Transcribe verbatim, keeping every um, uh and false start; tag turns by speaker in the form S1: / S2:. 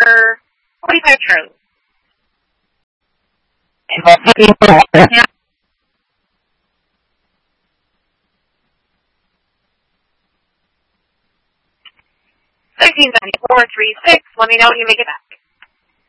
S1: number forty-five, Charlie. Yeah. thirteen seventy-four, three six. Let me know when you make it back.